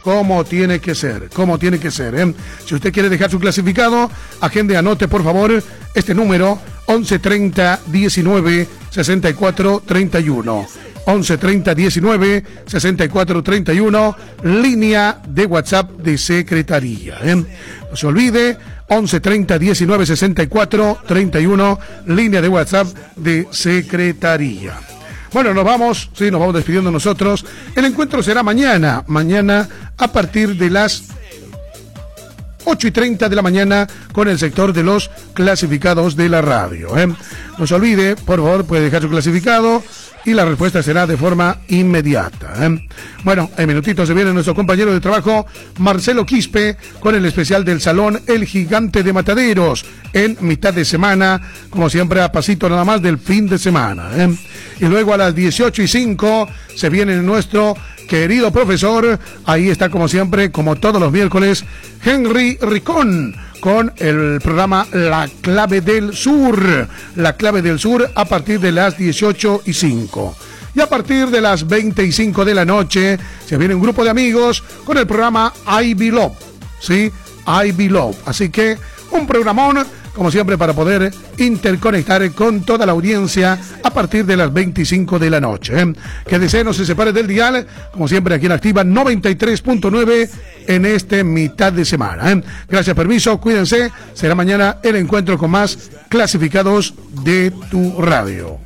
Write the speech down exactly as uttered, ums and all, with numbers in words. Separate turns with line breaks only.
como tiene que ser, como tiene que ser. ¿eh? Si usted quiere dejar su clasificado, agende, anote por favor este número, once treinta diecinueve sesenta y cuatro treinta y uno. once treinta diecinueve sesenta y cuatro treinta y uno, línea de WhatsApp de Secretaría. ¿eh? No se olvide, once treinta diecinueve sesenta y cuatro treinta y uno, línea de WhatsApp de Secretaría. Bueno, nos vamos, sí, nos vamos despidiendo nosotros. El encuentro será mañana, mañana a partir de las ocho y treinta de la mañana con el sector de los clasificados de la radio. ¿eh? No se olvide, por favor, puede dejar su clasificado y la respuesta será de forma inmediata. ¿eh? Bueno, en minutitos se viene nuestro compañero de trabajo, Marcelo Quispe, con el especial del Salón El Gigante de Mataderos, en mitad de semana, como siempre, a pasito nada más del fin de semana. ¿eh? Y luego a las dieciocho y cinco se viene nuestro querido profesor, ahí está como siempre, como todos los miércoles, Henry Ricón, con el programa La Clave del Sur, La Clave del Sur a partir de las dieciocho y cinco. Y a partir de las veinte y cinco de la noche se viene un grupo de amigos con el programa I Be Love, ¿sí? I Be Love. Así que un programón, como siempre, para poder interconectar con toda la audiencia a partir de las veinticinco de la noche. ¿eh? Que desee no se separe del dial, como siempre aquí en Activa noventa y tres punto nueve en este mitad de semana. ¿eh? Gracias, permiso, cuídense. Será mañana el encuentro con más clasificados de tu radio.